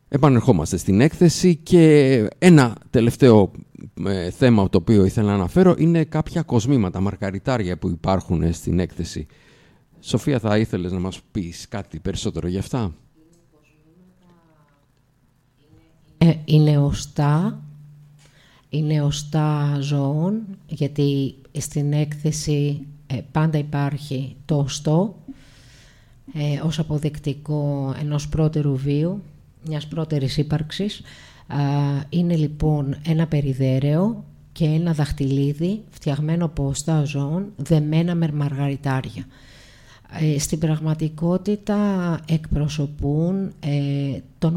Επανερχόμαστε στην έκθεση και ένα τελευταίο θέμα το οποίο ήθελα να αναφέρω είναι κάποια κοσμήματα, μαργαριτάρια που υπάρχουν στην έκθεση. Σοφία, θα ήθελες να μας πεις κάτι περισσότερο γι' αυτά? Είναι οστά ζώων, γιατί στην έκθεση πάντα υπάρχει το οστό ως αποδεικτικό ενός πρώτερου βίου, μιας πρώτερης ύπαρξης. Είναι λοιπόν ένα περιδέρεο και ένα δαχτυλίδι φτιαγμένο από οστά ζώων δεμένα με μαργαριτάρια. Στην πραγματικότητα εκπροσωπούν τον